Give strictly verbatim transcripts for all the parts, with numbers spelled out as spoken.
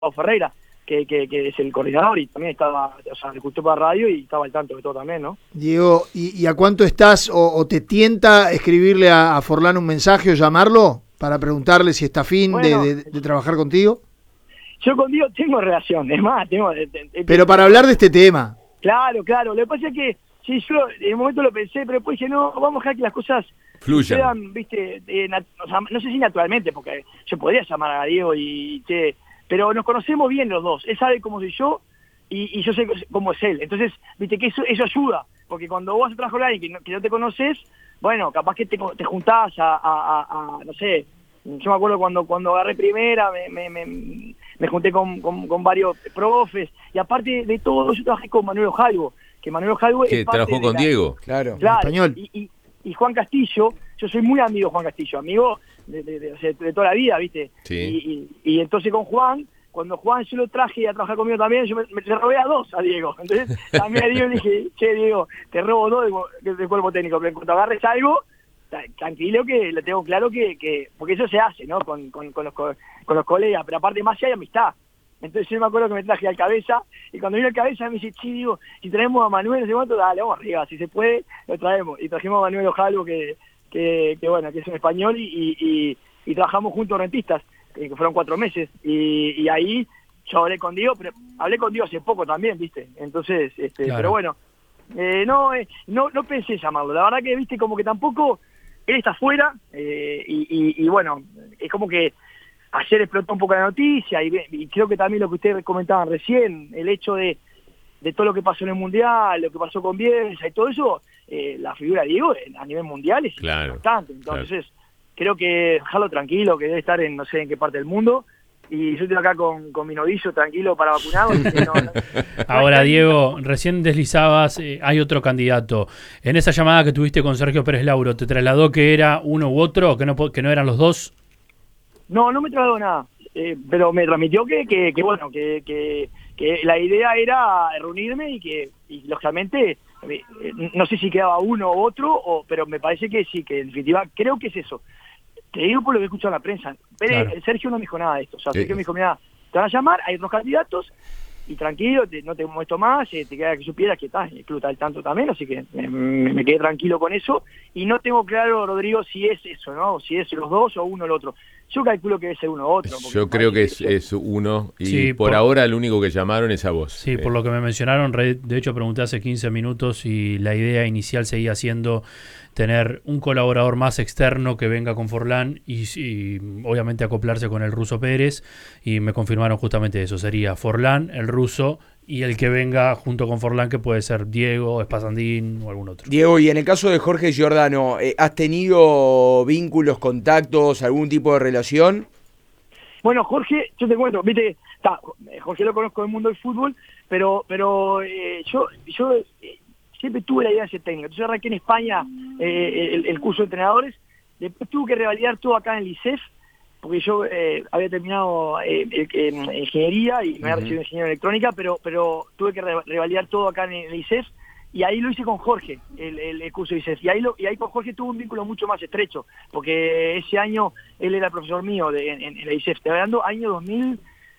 Ferreira, que, que, que es el coordinador y también estaba, o sea, le escuchó para radio y estaba al tanto de todo también, ¿no? Diego, ¿y, y a cuánto estás o, o te tienta escribirle a, a Forlán un mensaje o llamarlo para preguntarle si está afín Bueno, de, de, de trabajar contigo? Yo con Diego tengo relación, es más, tengo... De, de, de, Pero para hablar de este tema. Claro, claro, lo que pasa es que, sí, yo en un momento lo pensé, pero después dije, no, vamos a dejar que las cosas fluyan. Sean, viste, eh, nat- o sea, no sé si naturalmente, porque yo podría llamar a Diego y, che, pero nos conocemos bien los dos, él sabe cómo soy yo y, y yo sé cómo es él, entonces, viste, que eso, eso ayuda, porque cuando vos vas a trabajar con alguien que no, que no te conoces, bueno, capaz que te, te juntás a, a, a, a, no sé, yo me acuerdo cuando cuando agarré primera, me, me, me, me junté con, con, con varios profes, y aparte de todo, yo trabajé con Manuel Ojalvo, que Manuel Ojalvo ¿Qué, es parte trabajó de con la, Diego? Claro, claro, español. Y, y, y Juan Castillo, yo soy muy amigo de Juan Castillo, amigo de, de, de, de, de toda la vida, ¿viste? Sí. Y, y, y entonces con Juan, cuando Juan yo lo traje a trabajar conmigo también, yo me, me le robé a dos a Diego. Entonces también a Diego le dije, che Diego, te robo dos del, del cuerpo técnico, pero cuando agarres algo, tranquilo que lo tengo claro que, que porque eso se hace, ¿no? Con, con, con, los, con los colegas, pero aparte más si hay amistad. Entonces yo me acuerdo que me traje al cabeza, y cuando vino al cabeza me dice, sí, digo, si traemos a Manuel, no sé cuánto, dale, vamos arriba, si se puede, lo traemos. Y trajimos a Manuel Ojalvo, que, que, que bueno, que es un español, y, y, y, y trabajamos juntos rentistas, que fueron cuatro meses, y, y ahí yo hablé con Diego, pero hablé con Diego hace poco también, ¿viste? Entonces, este, Claro. pero bueno, eh, no, eh, no, no pensé llamarlo, la verdad que, viste, como que tampoco, él está afuera, eh, y, y, y bueno, es como que ayer explotó un poco la noticia y, y creo que también lo que ustedes comentaban recién, el hecho de, de todo lo que pasó en el Mundial, lo que pasó con Bielsa y todo eso, eh, la figura de Diego a nivel mundial es Claro, importante. Entonces, claro. creo que dejarlo tranquilo, que debe estar en no sé en qué parte del mundo. Y yo estoy acá con, con mi novillo tranquilo para vacunarlo. Y que no, no, Ahora, no, Diego, recién deslizabas, eh, hay otro candidato. En esa llamada que tuviste con Sergio Pérez Lauro, ¿te trasladó que era uno u otro, que no, que no eran los dos? No, no me trasladó nada, eh, pero me transmitió que, que, que bueno, que, que, que la idea era reunirme y que, y lógicamente, eh, no sé si quedaba uno u otro, o, pero me parece que sí, que en definitiva creo que es eso. Te digo por lo que he escuchado en la prensa. Pero Claro. Sergio no me dijo nada de esto. O sea, Sergio Eh. me dijo, mira, te van a llamar, hay otros candidatos, y tranquilo, te, no te molesto más, eh, te queda que supieras que estás, el club está al tanto también, así que me, me, me quedé tranquilo con eso. Y no tengo claro, Rodrigo, si es eso, ¿no? Si es los dos o uno o el otro. Yo calculo que debe ser uno u otro. Yo creo que es, es uno y Sí, por, por- ahora el único que llamaron es a vos. Sí, Eh, por lo que me mencionaron, re- de hecho pregunté hace quince minutos y la idea inicial seguía siendo tener un colaborador más externo que venga con Forlán y, y obviamente acoplarse con el ruso Pérez, y me confirmaron justamente eso, sería Forlán, el ruso y el que venga junto con Forlán, que puede ser Diego, Espasandín o algún otro. Diego, y en el caso de Jorge Giordano, eh, ¿has tenido vínculos, contactos, algún tipo de relación? Bueno, Jorge, yo te cuento, viste, ta, Jorge lo conozco del mundo del fútbol, pero pero eh, yo yo eh, siempre tuve la idea de ser técnico. Entonces yo arranqué en España eh, el, el curso de entrenadores, después tuve que revalidar todo acá en el I C E F, porque yo eh, había terminado eh, eh, en ingeniería y me había recibido en ingeniería electrónica, pero pero tuve que re- revalidar todo acá en el I C E F, y ahí lo hice con Jorge, el, el, el curso de I C E F, y ahí, lo, y ahí con Jorge tuve un vínculo mucho más estrecho, porque ese año él era profesor mío de, en, en el I C E F, estoy hablando año dos mil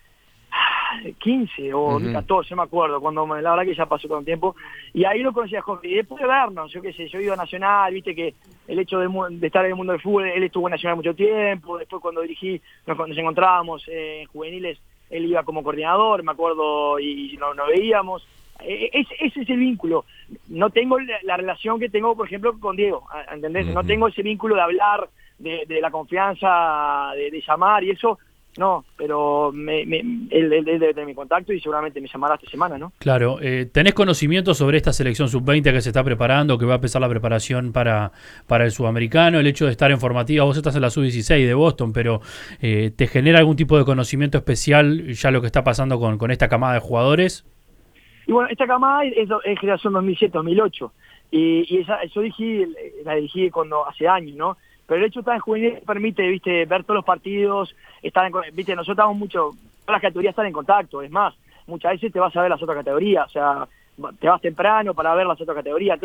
quince o dos mil catorce, no me acuerdo, cuando la verdad que ya pasó todo el tiempo, y ahí lo conocí a Jorge, y después de vernos, yo qué sé, yo he ido a Nacional, viste que el hecho de, de estar en el mundo del fútbol, él estuvo en Nacional mucho tiempo, después cuando dirigí, nos, nos encontrábamos eh, en juveniles, él iba como coordinador, me acuerdo, y nos no veíamos, eh, ese, ese es el vínculo. No tengo la, la relación que tengo, por ejemplo, con Diego, ¿entendés? Uh-huh. No tengo ese vínculo de hablar, de, de la confianza, de, de llamar y eso. No, pero me, me, él, él debe tener mi contacto y seguramente me llamará esta semana, ¿no? Claro, eh, ¿tenés conocimiento sobre esta selección sub veinte que se está preparando, que va a empezar la preparación para, para el sudamericano? El hecho de estar en formativa, vos estás en la sub dieciséis de Boston, pero eh, ¿te genera algún tipo de conocimiento especial ya lo que está pasando con, con esta camada de jugadores? Y bueno, esta camada es, es generación dos mil siete dos mil ocho, y, y esa, yo dirigí, la dirigí cuando hace años, ¿no? Pero el hecho de estar en juvenil permite, viste, ver todos los partidos, estar en, viste, nosotros estamos mucho, todas las categorías están en contacto, es más, muchas veces te vas a ver las otras categorías, o sea, te vas temprano para ver las otras categorías, entonces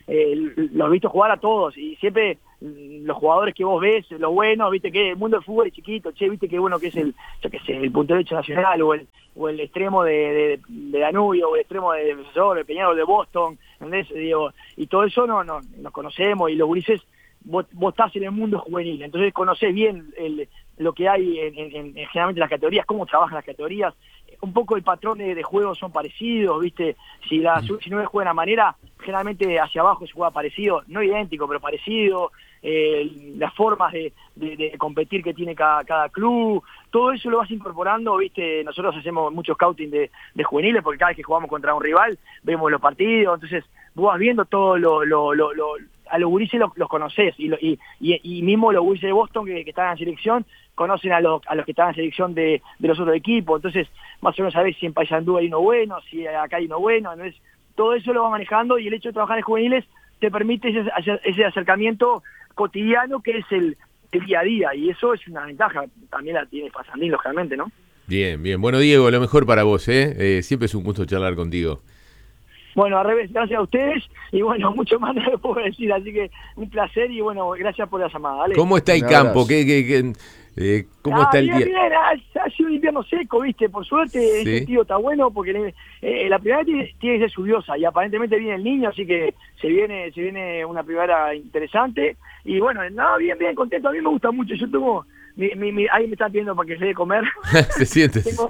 eh, los he visto jugar a todos y siempre los jugadores que vos ves, lo bueno, viste que el mundo del fútbol es chiquito, che, viste qué bueno que es el, yo qué sé, el punto derecho nacional o el o el extremo de, de, de Danubio o el extremo de Defensor, el Peñarol de Boston, ¿entendés? Digo, y todo eso no, no nos conocemos y los gurises, vos, vos estás en el mundo juvenil, entonces conocés bien el, lo que hay en, en, en generalmente las categorías, cómo trabajan las categorías, un poco el patrón de, de juego son parecidos, viste, si la sub diecinueve juega de una manera, generalmente hacia abajo se juega parecido, no idéntico, pero parecido, eh, las formas de, de, de competir que tiene cada, cada club, todo eso lo vas incorporando, viste, nosotros hacemos mucho scouting de, de juveniles, porque cada vez que jugamos contra un rival, vemos los partidos, entonces vos vas viendo todo lo, lo, lo, lo a los gurises los, los conocés, y, lo, y, y, y mismo los gurises de Boston que, que están en selección, conocen a los, a los que están en selección de, de los otros equipos, entonces más o menos sabés si en Paysandú hay uno bueno, si acá hay uno bueno, entonces todo eso lo va manejando y el hecho de trabajar en juveniles te permite ese, ese acercamiento cotidiano que es el, el día a día, y eso es una ventaja, también la tiene Paysandín, lógicamente, ¿no? Bien, bien. Bueno, Diego, lo mejor para vos, ¿eh? eh siempre es un gusto charlar contigo. Bueno, al revés, gracias a ustedes, y bueno, mucho más no lo puedo decir, así que un placer, y bueno, gracias por la llamada, ¿vale? ¿Cómo está el campo? ¿Qué, qué, qué, eh, ¿Cómo ah, está el bien, día? Bien, ha, ha sido un invierno seco, ¿viste? Por suerte, ¿sí? En ese sentido está bueno, porque eh, la primavera tiene, tiene que ser lluviosa, y aparentemente viene el niño, así que se viene se viene una primavera interesante, y bueno, no, bien, bien, contento, a mí me gusta mucho, yo tengo... Mi, mi, mi, ahí me están pidiendo para que se dé de comer. Se siente. tengo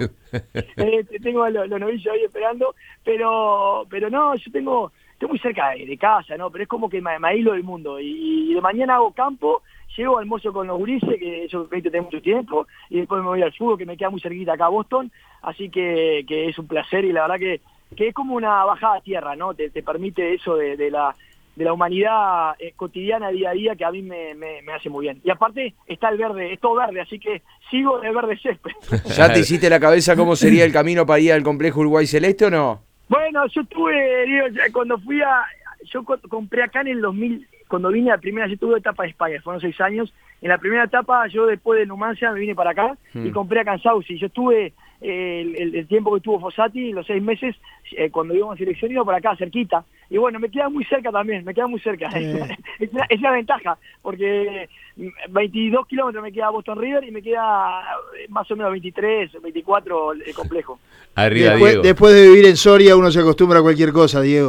eh, tengo los, los novillos ahí esperando, pero pero no, yo tengo, estoy muy cerca de, de casa, ¿no? Pero es como que me, me aíslo del mundo. Y, y de mañana hago campo, llego, almuerzo con los gurises, que eso me tener mucho tiempo, y después me voy al fútbol, que me queda muy cerquita acá a Boston. Así que, que es un placer, y la verdad que, que es como una bajada a tierra, ¿no? Te, te permite eso de, de la... de la humanidad eh, cotidiana, día a día, que a mí me, me, me hace muy bien. Y aparte está el verde, es todo verde, así que sigo de verde césped. ¿Ya te hiciste la cabeza cómo sería el camino para ir al complejo Uruguay Celeste o no? Bueno, yo tuve, digo, cuando fui a... Yo compré acá en el dos mil, cuando vine a la primera, yo tuve etapa de España, fueron seis años. En la primera etapa, yo después de Numancia me vine para acá hmm. y compré acá en Sauce. Yo estuve... El, el, el tiempo que tuvo Fossati, los seis meses, eh, cuando íbamos a selección, iba por acá, cerquita. Y bueno, me queda muy cerca también, me queda muy cerca. Sí. es, una, es una ventaja, porque veintidós kilómetros me queda Boston River y me queda más o menos veintitrés, veinticuatro el complejo. Arriba, después, Diego. Después de vivir en Soria, uno se acostumbra a cualquier cosa, Diego.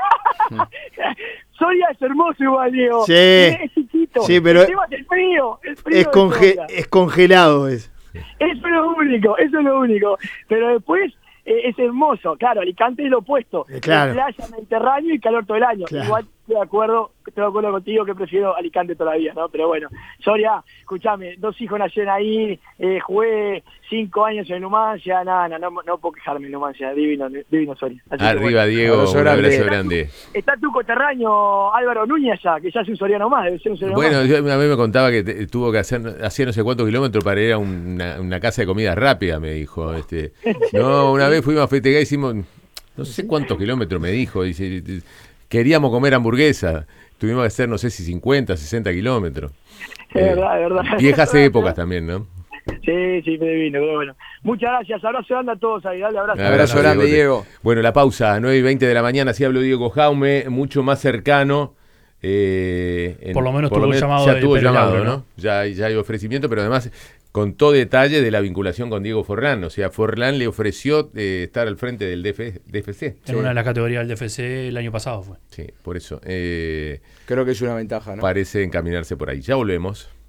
Soria es hermoso igual, Diego. Sí. Es chiquito. Sí, pero el tema es el frío. El frío es, conge es congelado. Es. Eso es lo único, eso es lo único. Pero después eh, es hermoso. Claro, Alicante es lo opuesto. Eh, claro. Playa, Mediterráneo y calor todo el año. Claro. Igual estoy de acuerdo, estoy de acuerdo contigo que prefiero Alicante todavía, ¿no? Pero bueno, Soria, escuchame, dos hijos nacieron ahí, eh, jugué cinco años en Numancia, nada, no, no, no puedo quejarme en Numancia, divino, divino Soria. Así Arriba, que, bueno. Diego, abrazo un grande. abrazo grande. Está tu coterráneo Álvaro Núñez ya, que ya es un soriano más, debe ser un soriano Bueno, más. yo, una vez me contaba que te, tuvo que hacer, hacía no sé cuántos kilómetros para ir a una, una casa de comida rápida, me dijo. Este, no, una vez fuimos a festejar, hicimos no sé cuántos kilómetros, me dijo. Dice, queríamos comer hamburguesa, tuvimos que hacer no sé si cincuenta, sesenta kilómetros. Es Eh, verdad, es verdad. Viejas épocas también, ¿no? Sí, sí, me vino, pero bueno. Muchas gracias, abrazo grande a todos ahí, dale abrazo. Abrazo grande, Diego. Bueno, la pausa, nueve y veinte de la mañana, así habló Diego Jaume, mucho más cercano. Eh, en, por lo menos tuvo menos, llamado ya de tuvo Pérez llamado, Lauro, ¿no? ¿no? Ya, ya hay ofrecimiento, pero además contó detalle de la vinculación con Diego Forlán. O sea, Forlán le ofreció eh, estar al frente del D F C. En Sí. una de las categorías del D F C el año pasado fue. Sí, por eso. Eh, Creo que es una ventaja, ¿no? parece encaminarse por ahí. Ya volvemos.